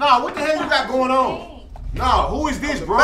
Nah, what the hell you got going on? Nah, who is this, bro?